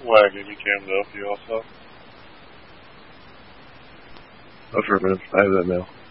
Wagon, you cammed up, you also? Affirmative. I have that now.